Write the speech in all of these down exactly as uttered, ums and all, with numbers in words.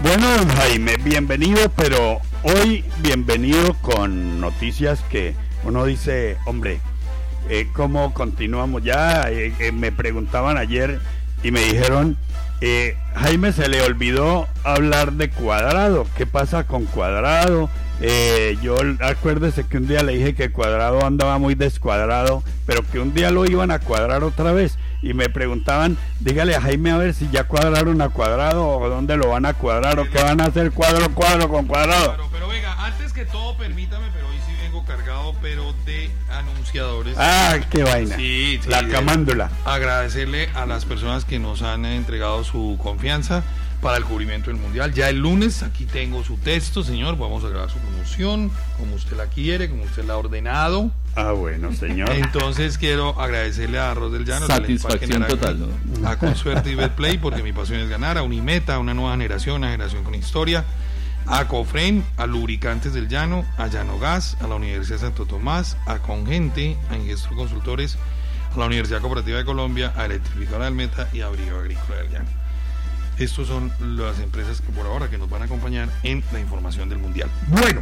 Bueno, don Jaime, bienvenido, pero hoy bienvenido con noticias que uno dice, hombre, eh, ¿cómo continuamos? Ya eh, eh, me preguntaban ayer y me dijeron, eh, Jaime, se le olvidó hablar de Cuadrado. ¿Qué pasa con Cuadrado? Eh, yo acuérdese que un día le dije que Cuadrado andaba muy descuadrado, pero que un día lo iban a cuadrar otra vez. Y me preguntaban, dígale a Jaime a ver si ya cuadraron a Cuadrado o dónde lo van a cuadrar o qué van a hacer cuadro, cuadro con Cuadrado. Pero, pero venga, antes que todo, permítame, pero hoy sí vengo cargado, pero de anunciadores. Ah, qué vaina. Sí, sí, la camándula. Agradecerle a las personas que nos han entregado su confianza para el cubrimiento del Mundial. Ya el lunes, aquí tengo su texto, señor, vamos a grabar su promoción, como usted la quiere, como usted la ha ordenado. Ah, bueno, señor. Entonces quiero agradecerle a Arroz del Llano, satisfacción total, ¿no? A Consuerte y Betplay, porque mi pasión es ganar, a Unimeta, a una nueva generación, una generación con historia, a Cofren, a Lubricantes del Llano, a Llano Gas, a la Universidad de Santo Tomás, a Congente, a Ingestor Consultores, a la Universidad Cooperativa de Colombia, a Electrificadora del Meta y a Abrigo Agrícola del Llano. Estos son las empresas que por ahora que nos van a acompañar en la información del Mundial. Bueno,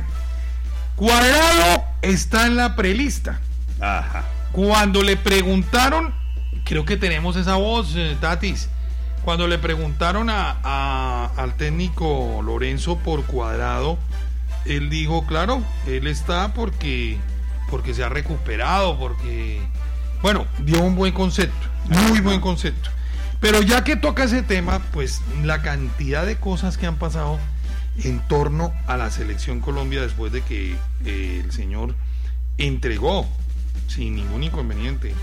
Cuadrado está en la prelista. Ajá. Cuando le preguntaron, creo que tenemos esa voz, eh, Tatis, cuando le preguntaron a, a, al técnico Lorenzo por Cuadrado, él dijo, claro, él está porque, porque se ha recuperado, porque, bueno, dio un buen concepto, muy buen concepto. Pero ya que toca ese tema, pues la cantidad de cosas que han pasado en torno a la selección Colombia después de que eh, el señor entregó sin ningún inconveniente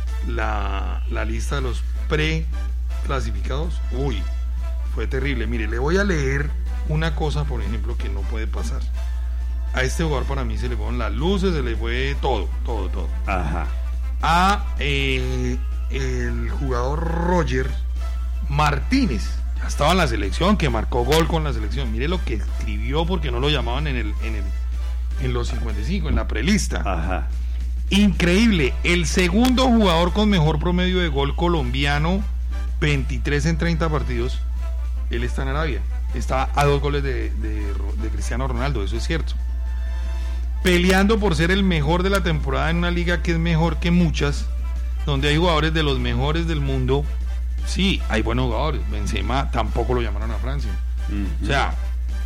la, la lista de los pre-clasificados, uy, fue terrible. Mire, le voy a leer una cosa, por ejemplo, que no puede pasar. A este jugador para mí se le fueron las luces, se le fue todo, todo, todo. Ajá. A eh, el jugador Roger Martínez, ya estaba en la selección, que marcó gol con la selección. Mire lo que escribió porque no lo llamaban en el, en el en los cincuenta y cinco, en la prelista. Ajá. Increíble, el segundo jugador con mejor promedio de gol colombiano, veintitrés en treinta partidos. Él está en Arabia, está a dos goles de, de, de Cristiano Ronaldo, eso es cierto. Peleando por ser el mejor de la temporada en una liga que es mejor que muchas, donde hay jugadores de los mejores del mundo. Sí, hay buenos jugadores. Benzema tampoco lo llamaron a Francia. Uh-huh. O sea,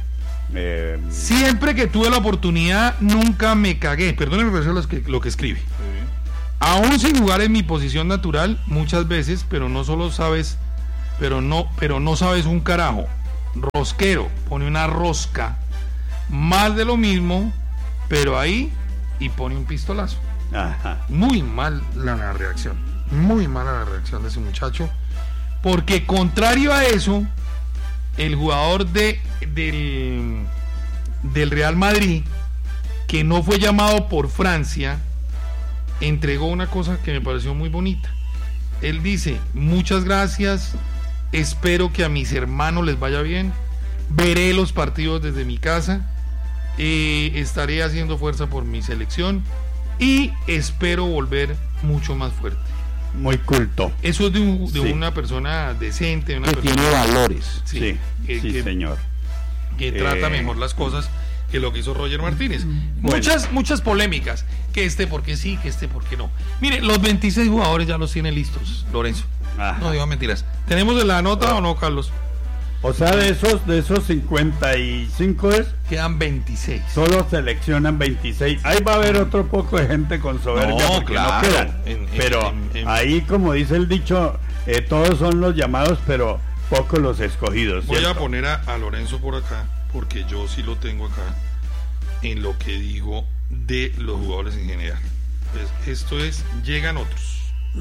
eh... siempre que tuve la oportunidad nunca me cagué. Perdónenme por eso lo que, lo que escribe. Uh-huh. Aún sin jugar en mi posición natural muchas veces, pero no solo sabes, pero no, pero no sabes un carajo. Rosquero, pone una rosca, más de lo mismo, pero ahí y pone un pistolazo. Ajá. Muy mal la, la reacción, muy mala la reacción de ese muchacho, porque contrario a eso, el jugador de, del, del Real Madrid, que no fue llamado por Francia, entregó una cosa que me pareció muy bonita. Él dice, muchas gracias, espero que a mis hermanos les vaya bien, veré los partidos desde mi casa, eh, estaré haciendo fuerza por mi selección y espero volver mucho más fuerte. Muy culto. Eso es de, un, de sí. una persona decente, de una que persona tiene valores. Sí, sí, que, sí que, señor. Que eh... trata mejor las cosas que lo que hizo Roger Martínez. Bueno. Muchas, muchas polémicas. Que este porque sí, que este porque no. Mire, los veintiséis jugadores ya los tiene listos, Lorenzo. Ajá. No digo mentiras. ¿Tenemos la nota o no, Carlos? O sea, de esos de esos cincuenta y cinco es, quedan veintiséis. Solo seleccionan veintiséis. Ahí va a haber otro poco de gente con soberbia, no, claro, no quedan. En, en, pero en, en, ahí, como dice el dicho, eh, todos son los llamados, pero pocos los escogidos. Voy ¿cierto? a poner a, a Lorenzo por acá, porque yo sí lo tengo acá en lo que digo de los jugadores en general. Pues esto es, llegan otros.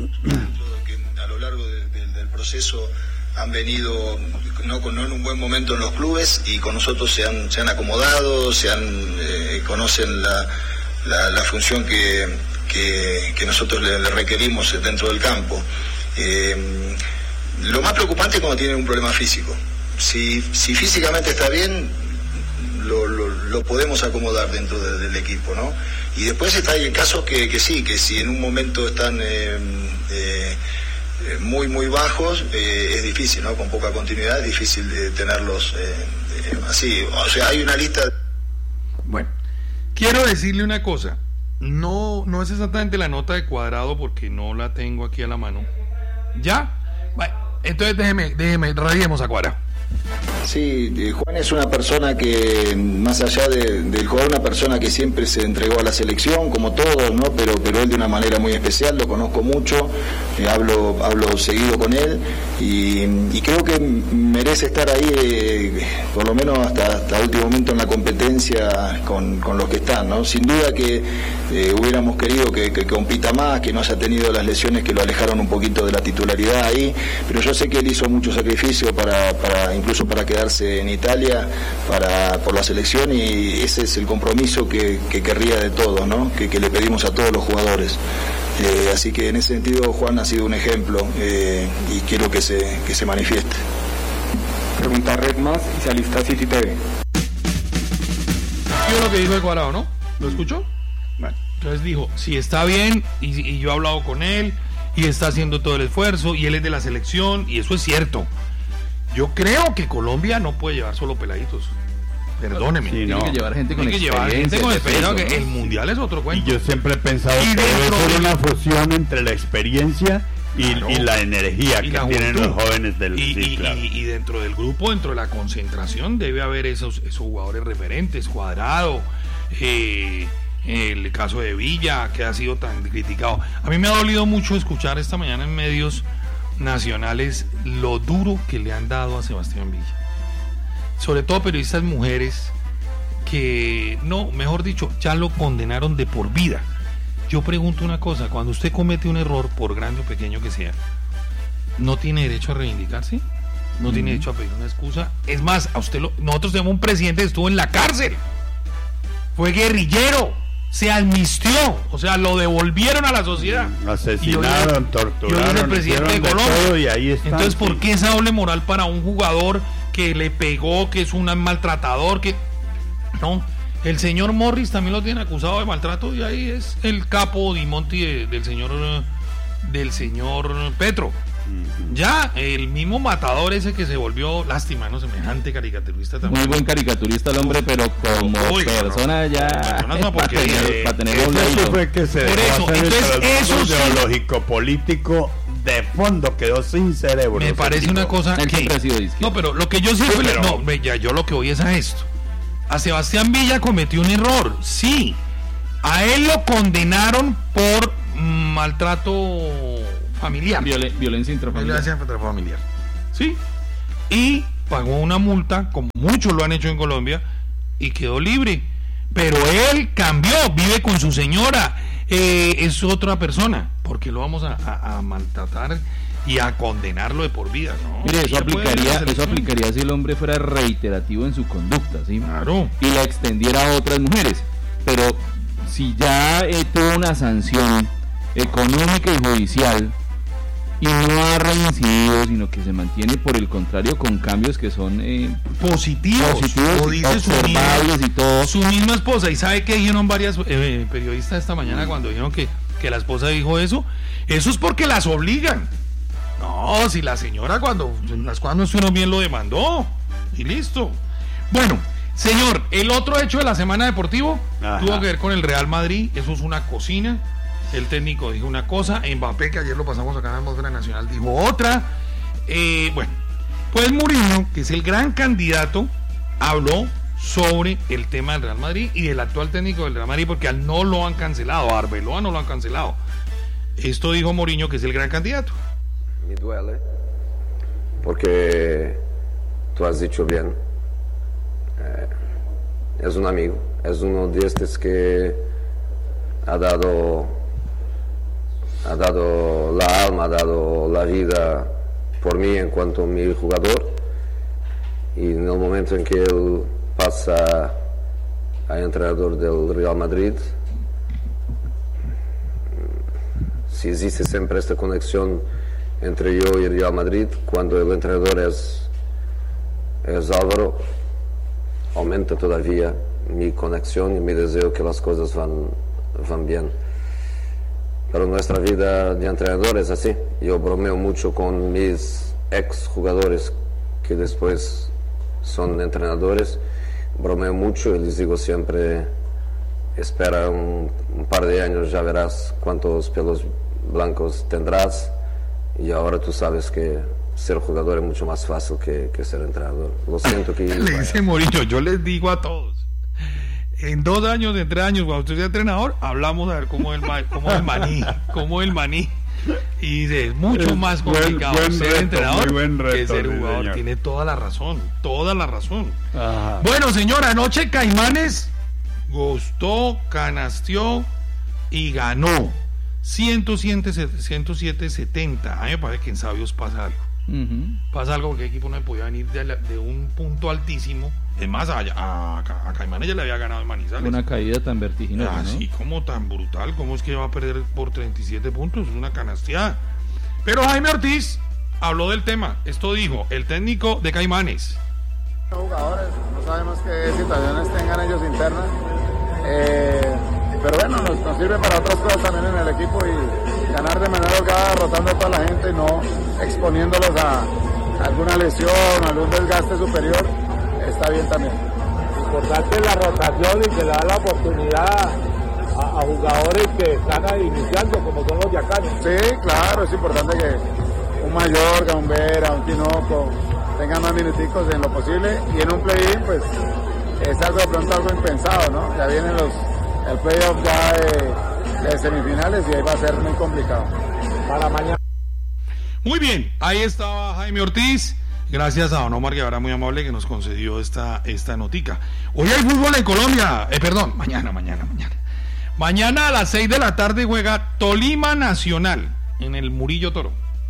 Que a lo largo de, de, del proceso han venido no, no en un buen momento en los clubes y con nosotros se han, se han acomodado, se han eh, conocen la, la, la función que, que, que nosotros le, le requerimos dentro del campo. Eh, lo más preocupante es cuando tienen un problema físico. Si, si físicamente está bien, lo, lo, lo podemos acomodar dentro de, del equipo, ¿no? Y después está el caso que, que sí, que si en un momento están eh, eh, eh, muy, muy bajos, eh, es difícil, ¿no? Con poca continuidad es difícil de tenerlos eh, eh, así. O sea, hay una lista... Bueno, quiero decirle una cosa. No, no es exactamente la nota de Cuadrado porque no la tengo aquí a la mano. ¿Ya? Bueno, entonces déjeme, déjeme, radiemos a Cuadrado. Sí, Juan es una persona que, más allá de, del jugador, una persona que siempre se entregó a la selección, como todos, ¿no? Pero, pero él de una manera muy especial, lo conozco mucho, eh, hablo, hablo seguido con él y, y creo que merece estar ahí, eh, por lo menos hasta, hasta último momento en la competencia con, con los que están, ¿no? Sin duda que eh, hubiéramos querido que, que compita más, que no haya tenido las lesiones que lo alejaron un poquito de la titularidad ahí, pero yo sé que él hizo mucho sacrificio para, para incluso para quedarse en Italia para por la selección y ese es el compromiso que, que querría de todos, ¿no? que, que le pedimos a todos los jugadores. Eh, así que en ese sentido Juan ha sido un ejemplo eh, y quiero que se, que se manifieste. Pregunta Red Más y se alista City T V. Yo lo que dijo el Cuadrado, ¿no? ¿Lo escuchó? Bueno, entonces dijo, si está bien y, y yo he hablado con él y está haciendo todo el esfuerzo y él es de la selección y eso es cierto. Yo creo que Colombia no puede llevar solo peladitos. Perdóneme. Sí, no. Tiene que llevar gente con Tiene que llevar gente con experiencia. ¿No? Que el mundial es otro cuento. Y yo siempre he pensado Y que debe dentro ser de- una fusión entre la experiencia y, Claro. y la energía Y que la tienen juventud. los jóvenes del y, sí, y- claro. y- y dentro del grupo, dentro de la concentración, debe haber esos, esos jugadores referentes, Cuadrado, eh, el caso de Villa, que ha sido tan criticado. A mí me ha dolido mucho escuchar esta mañana en medios nacionales lo duro que le han dado a Sebastián Villa. Sobre todo periodistas mujeres que, no, mejor dicho, ya lo condenaron de por vida. Yo pregunto una cosa, cuando usted comete un error, por grande o pequeño que sea, ¿no tiene derecho a reivindicarse? ¿No tiene derecho a pedir una excusa? Es más, a usted lo, nosotros tenemos un presidente que estuvo en la cárcel, fue guerrillero, se amnistió, o sea, lo devolvieron a la sociedad. Asesinaron, Y hoy- torturaron, y hoy es el presidente de hicieron de Colombia. todo y ahí están, Entonces, ¿por sí. qué esa doble moral para un jugador que le pegó, que es un maltratador, que no? El señor Morris también lo tiene acusado de maltrato y ahí es el capo di Monti de- del señor eh, del señor Petro. Ya el mismo matador ese que se volvió, lástima, no, semejante caricaturista también. Muy buen caricaturista el hombre, pero como Oiga, persona no. ya Persona es una para porquería. tener, para tener Ese un sí ladito. fue que se Por dejó eso, hacer el entonces, trastorno eso sí. ideológico político de fondo, quedó sin cerebro. Me ese parece tipo. una cosa Él que siempre ha sido de izquierda. no, pero lo que yo siempre Sí, le- pero- no, ve, ya, yo lo que voy es a esto. A Sebastián Villa cometió un error, sí. A él lo condenaron por mm, maltrato familiar. Violen- violencia intrafamiliar. Violencia intrafamiliar. Sí. Y pagó una multa, como muchos lo han hecho en Colombia, y quedó libre. Pero él cambió, vive con su señora, eh, es otra persona. ¿Por qué lo vamos a, a- a maltratar y a condenarlo de por vida? No, Mire, eso ya puede ir a la aplicaría, eso selección. aplicaría si el hombre fuera reiterativo en su conducta, ¿sí? Claro. Y la extendiera a otras mujeres. Pero si ya eh, tuvo una sanción económica y judicial y no ha reincidido, sino que se mantiene, por el contrario, con cambios que son eh, Positivos, positivos, lo dice su misma, observables y todo. su misma esposa. ¿Y sabe qué dijeron varias eh, periodistas esta mañana cuando dijeron que, que la esposa dijo eso? Eso es porque las obligan. No, si la señora cuando las cuando estuvieron bien lo demandó y listo. Bueno, señor, el otro hecho de la semana deportivo Ajá. tuvo que ver con el Real Madrid. Eso es una cocina. El técnico dijo una cosa, Mbappé, que ayer lo pasamos acá en la Atmósfera Nacional, dijo otra. Eh, bueno, pues Mourinho, que es el gran candidato, habló sobre el tema del Real Madrid y del actual técnico del Real Madrid, porque al no lo han cancelado, a Arbeloa no lo han cancelado. Esto dijo Mourinho, que es el gran candidato. Me duele porque tú has dicho bien, eh, es un amigo, es uno de estos que ha dado, ha dado la alma, ha dado la vida por mí en cuanto a mi jugador, y en el momento en que él pasa a entrenador del Real Madrid, si existe siempre esta conexión entre yo y Real Madrid, cuando el entrenador es, es Álvaro, aumenta todavía mi conexión y mi deseo que las cosas van, van bien. pero nuestra vida de entrenador es así. Yo bromeo mucho con mis ex jugadores que después son entrenadores, bromeo mucho y les digo siempre, espera un, un par de años, ya verás cuántos pelos blancos tendrás, y ahora tú sabes que ser jugador es mucho más fácil que, que ser entrenador. Lo siento que... Le dice Mourinho, yo les digo a todos, en dos años, en tres años, cuando usted sea entrenador, hablamos a ver cómo es el, cómo el maní, cómo el maní. Y dice, es mucho Es más complicado buen- buen ser reto, entrenador muy buen reto, que ser sí, jugador. señor. Tiene toda la razón, toda la razón. Ajá. Bueno, señora, anoche Caimanes gustó, canasteó y ganó ciento siete setenta. A mí me parece que en Sabios pasa algo. Ujú. Pasa algo porque el equipo no podía venir de, la- de un punto altísimo. Es más, a, a, a Caimanes ya le había ganado en Manizales. Una caída tan vertiginosa, Así ¿no? como tan brutal, ¿cómo es que va a perder por treinta y siete puntos? Es una canasteada. Pero Jaime Ortiz habló del tema. Esto dijo el técnico de Caimanes. Jugadores, no sabemos qué situaciones tengan ellos internas, eh, pero bueno, nos, nos sirve para otras cosas también en el equipo y ganar de manera holgada, rotando a toda la gente y no exponiéndolos a alguna lesión o algún desgaste superior, está bien también. Importante la rotación y que le da la oportunidad a, a jugadores que están iniciando, como son los de acá, ¿no? Sí, claro, es importante que un Mayorga, un Vera, un Tinoco tengan más minuticos en lo posible, y en un play-in pues es algo de pronto algo impensado, ¿no? Ya vienen los el playoff ya de, de semifinales y ahí va a ser muy complicado. Para mañana. Muy bien, ahí estaba Jaime Ortiz. Gracias a Don Omar Guevara, muy amable, que nos concedió esta, esta notica. Hoy hay fútbol en Colombia. Eh, perdón, mañana, mañana, mañana. Mañana a las seis de la tarde juega Tolima Nacional en el Murillo Toro.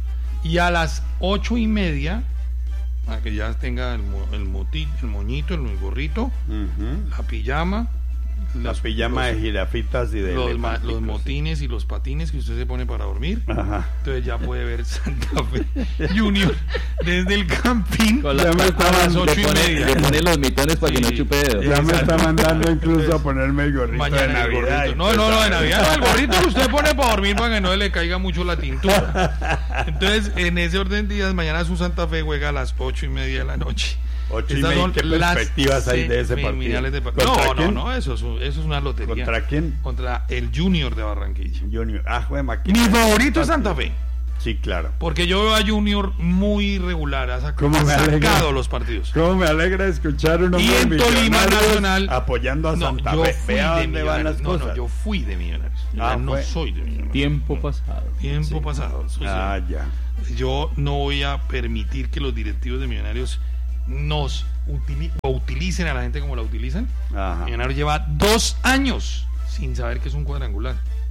Y a las ocho y media, para que ya tenga el, mo- el, moti- el moñito, el gorrito, Ujú. la pijama, La las- pijama los- de jirafitas y de los, ma- elefanticos, los sí. motines y los patines que usted se pone para dormir. Ajá. Entonces ya puede ver Santa Fe Junior desde el Campín Con la- Ya me a estaban- las ocho le, y pone, media. le pone los mitones para que Sí. no chupe dedo. Ya me Exacto. está mandando incluso a ponerme el gorrito de Mañana el Navidad. gorrito. y No, pues, no, no, de ¿sabes? Navidad. No, el gorrito que usted pone para dormir para que no le caiga mucho la tintura. Entonces, en ese orden de días, mañana su Santa Fe juega a las ocho y media de la noche. Ocho y Estas media, son ¿qué las perspectivas hay de ese partido? semifinales de par- ¿Contra No, no, quién? no, eso es, un- eso es una lotería. ¿Contra quién? Contra el Junior de Barranquilla. Junior. Ah, juega máquina. Mi favorito es Santa Fe. Sí, claro. Porque yo veo a Junior muy irregular, ha, sac- ¿Cómo ha me alegra? sacado los partidos. Cómo me alegra escuchar un Y hombre en Tolima millonario Nacional apoyando a No, Santa yo Fe. fui Vea de dónde van las Millonarios. No, cosas. no, yo fui de Millonarios. Yo Ah, ya no fue. soy de Millonarios. Tiempo pasado. Tiempo pasado. eso sí. Ah, ya. Yo no voy a permitir que los directivos de Millonarios nos utili- o utilicen a la gente como la utilizan. Ajá. Millonarios lleva dos años sin saber que es un cuadrangular.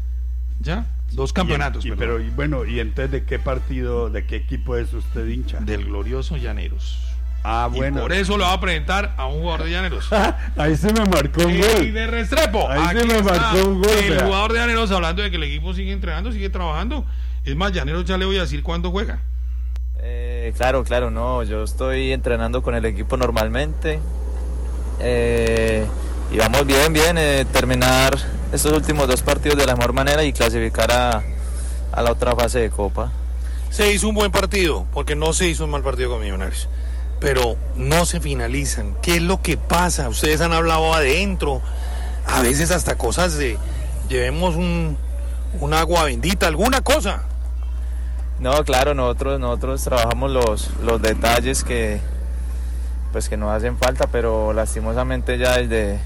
¿Ya? Dos campeonatos, Y- y- perdón. pero y bueno, ¿y entonces de qué partido, de qué equipo es usted hincha? Del glorioso Llaneros. Ah, Y bueno. por eso lo va a presentar a un jugador de Llaneros. Ahí se me marcó un Y gol. de Restrepo. Ahí se Aquí me está marcó un gol, el vea. jugador de Llaneros hablando de que el equipo sigue entrenando, sigue trabajando. Es más, Llaneros ya le voy a decir cuándo juega. Eh, claro, claro, no, yo estoy entrenando con el equipo normalmente eh, y vamos bien, bien, eh, terminar estos últimos dos partidos de la mejor manera y clasificar a, a la otra fase de Copa. Se hizo un buen partido, porque no se hizo un mal partido con Millonarios, pero no se finalizan. ¿Qué es lo que pasa? Ustedes han hablado adentro, a veces hasta cosas de llevemos un, un agua bendita, alguna cosa. No, claro, nosotros nosotros trabajamos los, los detalles que pues que nos hacen falta, pero lastimosamente ya desde,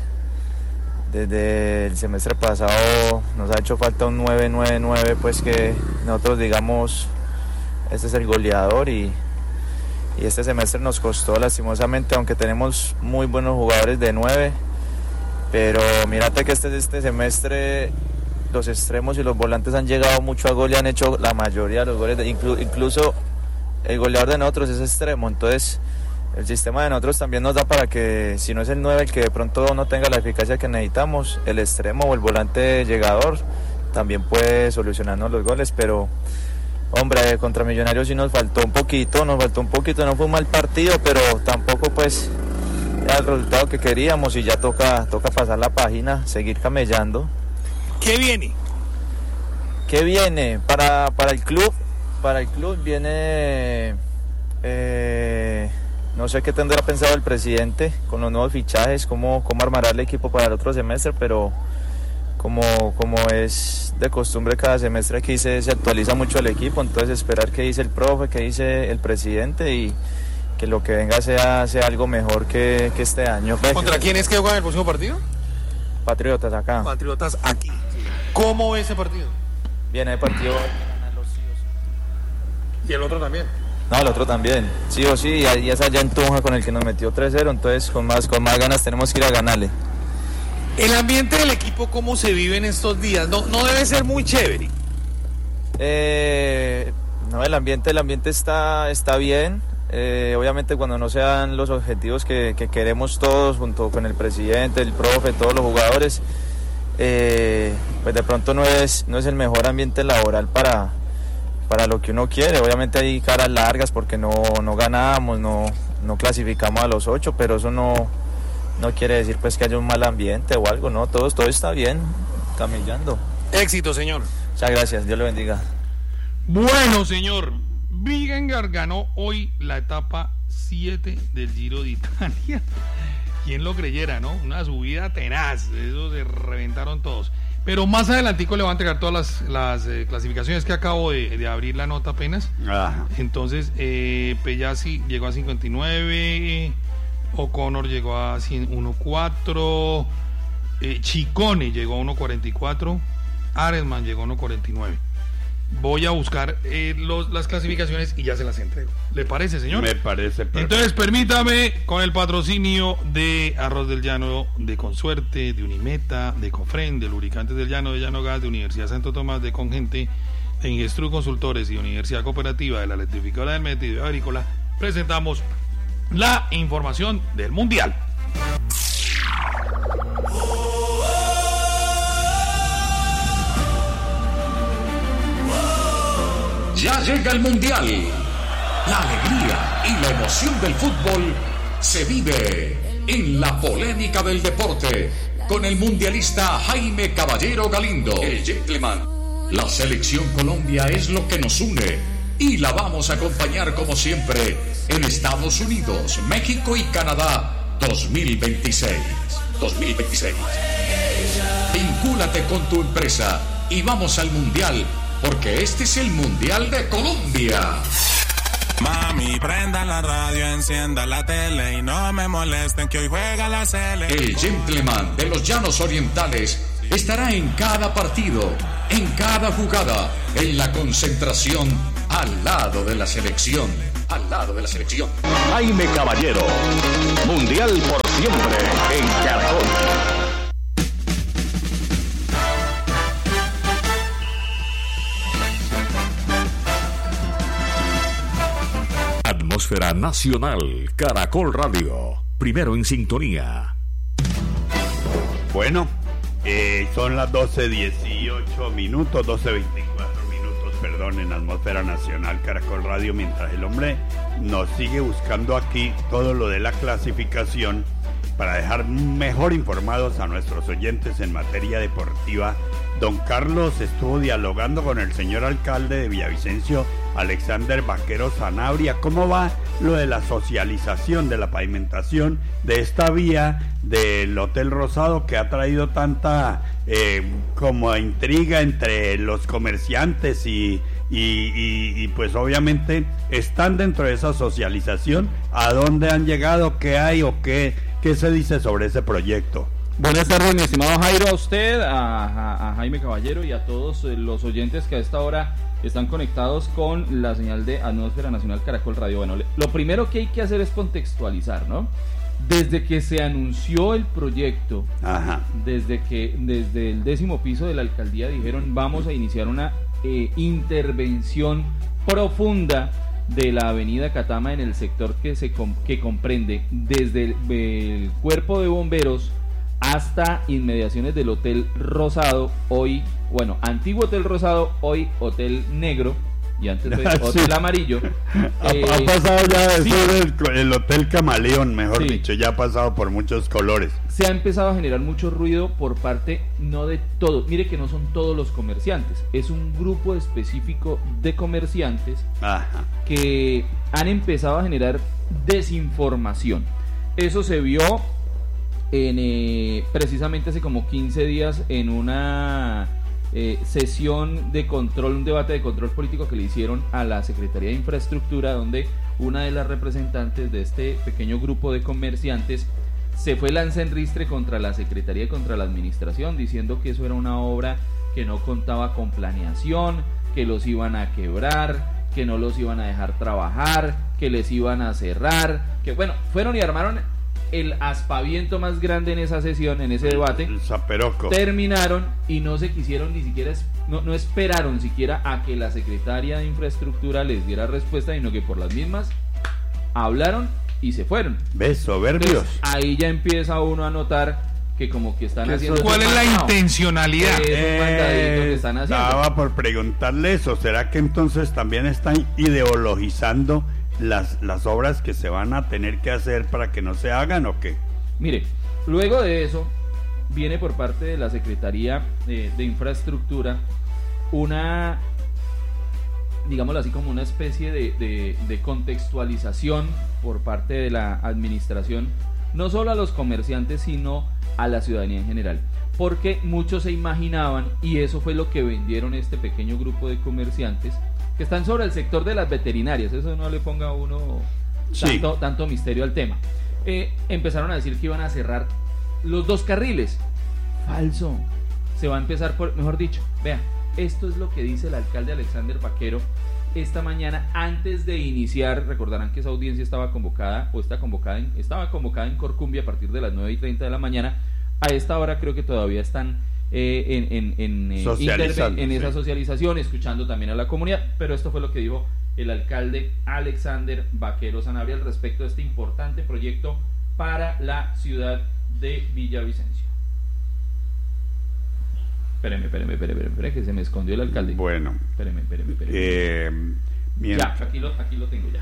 desde el semestre pasado nos ha hecho falta un nueve nueve nueve, pues que nosotros digamos, este es el goleador y, y este semestre nos costó lastimosamente, aunque tenemos muy buenos jugadores de nueve, pero mírate que este, este semestre los extremos y los volantes han llegado mucho a gol y han hecho la mayoría de los goles, de, inclu, incluso el goleador de nosotros es extremo, entonces el sistema de nosotros también nos da para que si no es el nueve el que de pronto no tenga la eficacia que necesitamos, el extremo o el volante llegador también puede solucionarnos los goles, pero hombre, contra Millonarios sí nos faltó un poquito, nos faltó un poquito, no fue un mal partido, pero tampoco pues era el resultado que queríamos y ya toca, toca pasar la página, seguir camellando. ¿Qué viene? ¿Qué viene para, para el club? Para el club viene, eh, no sé qué tendrá pensado el presidente con los nuevos fichajes, cómo, cómo armará el equipo para el otro semestre, pero como, como es de costumbre cada semestre aquí se, se actualiza mucho el equipo, entonces esperar qué dice el profe, qué dice el presidente y que lo que venga sea, sea algo mejor que, que este año. ¿Contra quién es que juega el próximo partido? Patriotas acá. Patriotas aquí. ¿Cómo ve ese partido? Viene el partido. ¿Y el otro también? No, el otro también. Sí o sí, y esa ya en Tunja con el que nos metió tres cero, entonces con más, con más ganas tenemos que ir a ganarle. ¿El ambiente del equipo cómo se vive en estos días? No, no debe ser muy chévere. Eh, no, el ambiente, el ambiente está, está bien. Eh, obviamente cuando no sean los objetivos que, que queremos todos, junto con el presidente, el profe, todos los jugadores, eh, pues de pronto no es, no es el mejor ambiente laboral para, para lo que uno quiere. Obviamente hay caras largas porque no, no ganamos, no, no clasificamos a los ocho, pero eso no, no quiere decir pues que haya un mal ambiente o algo, no, todo, todo está bien, camellando. Éxito, señor. Muchas gracias, Dios le bendiga. Bueno, señor, Vingegaard ganó hoy la etapa siete del Giro de Italia. ¿Quién lo creyera, no? Una subida tenaz, eso se reventaron todos. Pero más adelantico le voy a entregar todas las, las eh, clasificaciones que acabo de, de abrir la nota apenas. Ajá. Entonces, eh, Pellassi llegó a cincuenta y nueve, O'Connor llegó a uno cuatro, eh, Ciccone llegó a uno cuarenta y cuatro, Arensman llegó a uno cuarenta y nueve. Voy a buscar eh, los, las clasificaciones y ya se las entrego. ¿Le parece, señor? Me parece perfecto. Entonces, permítame, con el patrocinio de Arroz del Llano, de Consuerte, de Unimeta, de Cofren, de Lubricantes del Llano, de Llano Gas, de Universidad Santo Tomás, de Congente, de Ingestru Consultores y Universidad Cooperativa de la Electrificadora del Meta y de Agrícola, presentamos la información del Mundial. Ya llega el Mundial. La alegría y la emoción del fútbol se vive en la polémica del deporte con el mundialista Jaime Caballero Galindo, el gentleman. La selección Colombia es lo que nos une y la vamos a acompañar como siempre en Estados Unidos, México y Canadá dos mil veintiséis. dos mil veintiséis. Vincúlate con tu empresa y vamos al Mundial, porque este es el Mundial de Colombia. Mami, prenda la radio, encienda la tele y no me molesten que hoy juega la Sele. El gentleman de los Llanos Orientales estará en cada partido, en cada jugada, en la concentración, al lado de la selección, al lado de la selección. Jaime Caballero, Mundial por siempre en Caracol. Atmósfera Nacional, Caracol Radio, primero en sintonía. Bueno, eh, son las doce dieciocho minutos, doce veinticuatro minutos, perdón, en Atmósfera Nacional, Caracol Radio, mientras el hombre nos sigue buscando aquí todo lo de la clasificación para dejar mejor informados a nuestros oyentes en materia deportiva. Don Carlos estuvo dialogando con el señor alcalde de Villavicencio, Alexander Vaquero Sanabria. ¿Cómo va lo de la socialización de la pavimentación de esta vía del Hotel Rosado que ha traído tanta eh, como intriga entre los comerciantes y, y, y, y pues obviamente están dentro de esa socialización? ¿A dónde han llegado? ¿Qué hay o qué, qué se dice sobre ese proyecto? Buenas tardes, mi estimado Jairo, a usted, a, a, a Jaime Caballero y a todos los oyentes que a esta hora están conectados con la señal de Atmósfera Nacional Caracol Radio. Bueno, lo primero que hay que hacer es contextualizar, ¿no? Desde que se anunció el proyecto, Ajá. desde que desde el décimo piso de la alcaldía dijeron vamos a iniciar una eh, intervención profunda de la avenida Catama en el sector que se que comprende desde el, el cuerpo de bomberos hasta inmediaciones del Hotel Rosado, hoy, bueno, antiguo Hotel Rosado, hoy Hotel Negro, y antes fue hotel Sí. amarillo. Ha, Eh, ha pasado ya de sí. ser el, el Hotel Camaleón, mejor Sí. dicho, ya ha pasado por muchos colores. Se ha empezado a generar mucho ruido por parte, no de todos, mire que no son todos los comerciantes, es un grupo específico de comerciantes Ajá. que han empezado a generar desinformación. Eso se vio en eh, precisamente hace como quince días en una eh, sesión de control, un debate de control político que le hicieron a la Secretaría de Infraestructura, donde una de las representantes de este pequeño grupo de comerciantes se fue lanza en ristre contra la Secretaría y contra la Administración, diciendo que eso era una obra que no contaba con planeación, que los iban a quebrar, que no los iban a dejar trabajar, que les iban a cerrar, que bueno, fueron y armaron el aspaviento más grande en esa sesión, en ese debate. El zaperoco. Terminaron y no se quisieron ni siquiera, no, no esperaron siquiera a que la secretaria de Infraestructura les diera respuesta, sino que por las mismas hablaron y se fueron. ¿Ves? Soberbios. Entonces, ahí ya empieza uno a notar que como que están ¿Qué haciendo... ¿Cuál es la No, intencionalidad? es un mandadito que están haciendo. Estaba por preguntarle eso. ¿Será que entonces también están ideologizando las, las obras que se van a tener que hacer para que no se hagan o qué? Mire, luego de eso viene por parte de la Secretaría de, de Infraestructura una, digámoslo así, como una especie de, de, de contextualización por parte de la administración, no solo a los comerciantes, sino a la ciudadanía en general. Porque muchos se imaginaban, y eso fue lo que vendieron este pequeño grupo de comerciantes, que están sobre el sector de las veterinarias. Eso no le ponga a uno Sí. tanto, tanto misterio al tema. Eh, empezaron a decir que iban a cerrar los dos carriles. Falso. Se va a empezar por, mejor dicho, vea, esto es lo que dice el alcalde Alexander Vaquero esta mañana antes de iniciar. Recordarán que esa audiencia estaba convocada o está convocada en, estaba convocada en Corcumbia a partir de las nueve y treinta de la mañana. A esta hora creo que todavía están eh, en, en, en, eh, Socializando, interve- en esa sí. socialización, escuchando también a la comunidad, pero esto fue lo que dijo el alcalde Alexander Vaquero Sanabria al respecto de este importante proyecto para la ciudad de Villavicencio. Espéreme, espéreme, espéreme, espéreme, que se me escondió el alcalde. Bueno. Espéreme, espéreme, espéreme. Eh, ya, aquí lo, aquí lo tengo ya.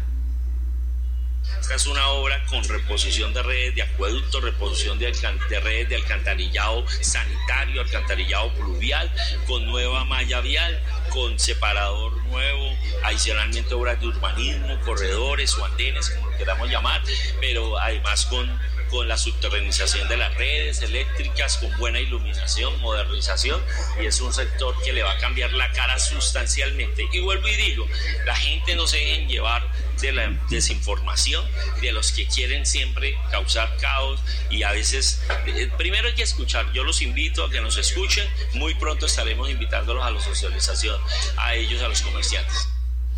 Esta es una obra con reposición de redes de acueducto, reposición de, alcan- de redes de alcantarillado sanitario, alcantarillado pluvial, con nueva malla vial, con separador nuevo, adicionalmente obras de urbanismo, corredores o andenes, como lo queramos llamar, pero además con, con la subterranización de las redes eléctricas, con buena iluminación, modernización, y es un sector que le va a cambiar la cara sustancialmente. Y vuelvo y digo, la gente no se dejen llevar de la desinformación de los que quieren siempre causar caos, y a veces eh, primero hay que escuchar. Yo los invito a que nos escuchen. Muy pronto estaremos invitándolos a la socialización, a ellos, a los comerciantes.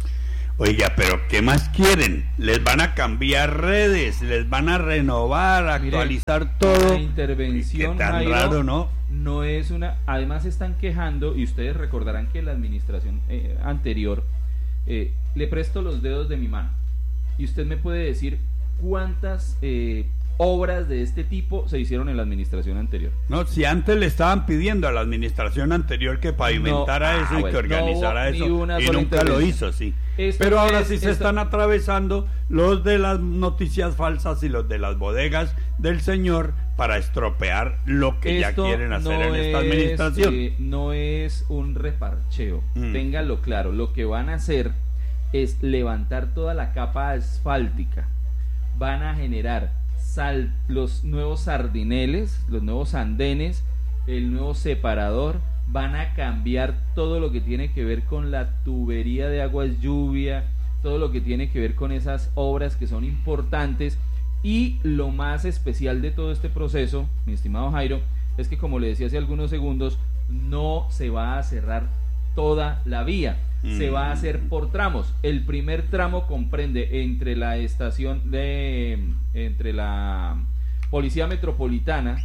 Oiga, pero ¿qué más quieren? Les van a cambiar redes, les van a renovar, actualizar Mire, todo. La intervención, Qué tan Jairo, raro, ¿no? no es una. Además se están quejando, y ustedes recordarán que la administración eh, anterior, eh, le presto los dedos de mi mano y usted me puede decir cuántas eh, obras de este tipo se hicieron en la administración anterior. No, si antes le estaban pidiendo a la administración anterior que pavimentara No, eso ah, y bueno, que organizara no hubo eso, ni una y sola nunca lo intervención. hizo, sí. Esto Pero ahora es- sí se esto- están atravesando los de las noticias falsas y los de las bodegas del señor para estropear lo que Esto ya quieren hacer no en esta es, administración. eh, no es un reparcheo, Mm. ténganlo claro. Lo que van a hacer es levantar toda la capa asfáltica, van a generar sal, los nuevos sardineles, los nuevos andenes, el nuevo separador, van a cambiar todo lo que tiene que ver con la tubería de aguas lluvia, todo lo que tiene que ver con esas obras que son importantes. Y lo más especial de todo este proceso, mi estimado Jairo, es que, como le decía hace algunos segundos, no se va a cerrar toda la vía, mm. se va a hacer por tramos. El primer tramo comprende entre la estación de entre la Policía Metropolitana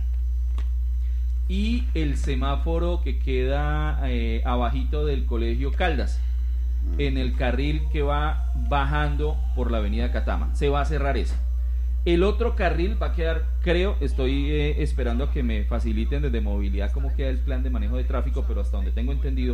y el semáforo que queda eh, abajito del Colegio Caldas, en el carril que va bajando por la avenida Catama. Se va a cerrar ese. El otro carril va a quedar, creo, estoy eh, esperando a que me faciliten desde movilidad cómo queda el plan de manejo de tráfico, pero hasta donde tengo entendido,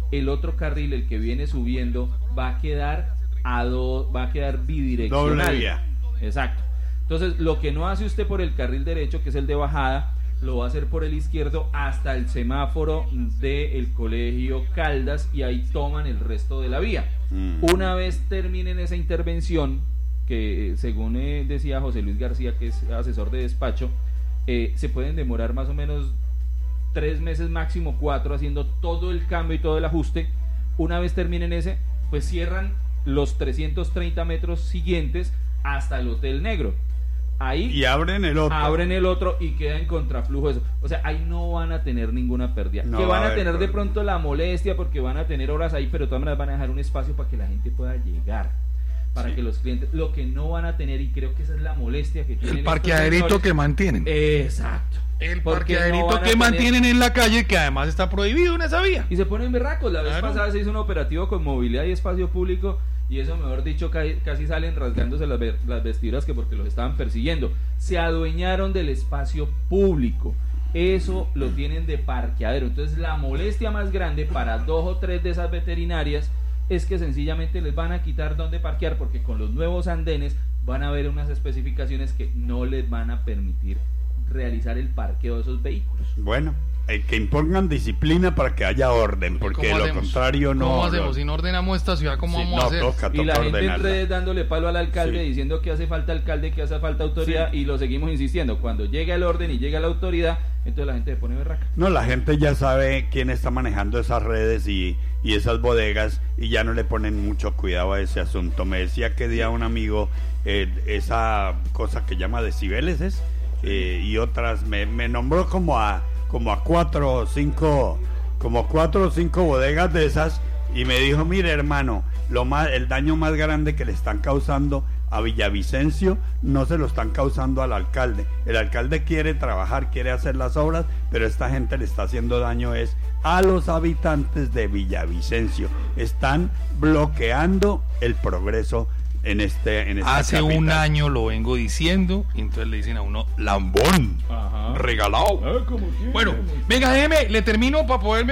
el otro carril, el que viene subiendo, va a quedar a do, va a quedar bidireccional. Doble vía. Exacto. Entonces, lo que no hace usted por el carril derecho, que es el de bajada, lo va a hacer por el izquierdo hasta el semáforo del Colegio Caldas y ahí toman el resto de la vía. Mm. Una vez terminen esa intervención, que según eh, decía José Luis García, que es asesor de despacho, eh, se pueden demorar más o menos tres meses, máximo cuatro, haciendo todo el cambio y todo el ajuste. Una vez terminen ese, pues cierran los trescientos treinta metros siguientes hasta el Hotel Negro. Ahí y abren el otro abren el otro y queda en contraflujo eso. O sea, ahí no van a tener ninguna pérdida. No que van a, a tener de pronto la molestia porque van a tener horas ahí, pero de todas maneras van a dejar un espacio para que la gente pueda llegar, para sí. que los clientes, lo que no van a tener, y creo que esa es la molestia que tienen, el parqueaderito que mantienen. Exacto. El parqueaderito no que tener... mantienen en la calle, que además está prohibido en esa vía. Y se ponen berracos. La vez claro. pasada se hizo un operativo con movilidad y espacio público, y eso, mejor dicho, casi salen rasgándose las, las vestiduras, que porque los estaban persiguiendo. Se adueñaron del espacio público. Eso lo tienen de parqueadero. Entonces la molestia más grande para dos o tres de esas veterinarias es que sencillamente les van a quitar dónde parquear, porque con los nuevos andenes van a haber unas especificaciones que no les van a permitir realizar el parqueo de esos vehículos. Bueno, eh, que impongan disciplina para que haya orden, porque de lo contrario no... ¿Cómo hacemos? Si no ordenamos esta ciudad, ¿cómo sí, vamos no, a hacer? Toca, toca y la gente ordenarla. en redes dándole palo al alcalde, sí. diciendo que hace falta alcalde, que hace falta autoridad, sí. y lo seguimos insistiendo. Cuando llega el orden y llega la autoridad, entonces la gente se pone berraca. No, la gente ya sabe quién está manejando esas redes y, y esas bodegas, y ya no le ponen mucho cuidado a ese asunto. Me decía que día un amigo, eh, esa cosa que llama decibeles es... Eh, y otras me, me nombró como a como a cuatro o cinco como cuatro o cinco bodegas de esas, y me dijo: mire, hermano, lo más el daño más grande que le están causando a Villavicencio no se lo están causando al alcalde. El alcalde quiere trabajar, quiere hacer las obras, pero esta gente le está haciendo daño es a los habitantes de Villavicencio. Están bloqueando el progreso en este en esta hace capital. Un año lo vengo diciendo, y entonces le dicen a uno lambón. Ajá. Regalado. Ah, bueno, venga, déjeme, le termino para poderme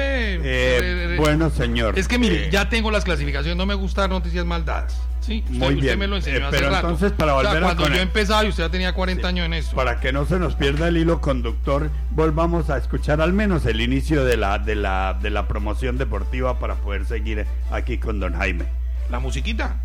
eh, bueno, señor, es que mire, eh, ya tengo las clasificaciones, no me gustan noticias mal dadas. Sí, usted, muy bien. Usted me lo enseñó eh, hace pero rato. Entonces, para volver, o sea, cuando a yo empezaba y usted ya tenía cuarenta sí, años en esto, para que no se nos pierda el hilo conductor, volvamos a escuchar al menos el inicio de la de la de la promoción deportiva para poder seguir aquí con don Jaime. La musiquita.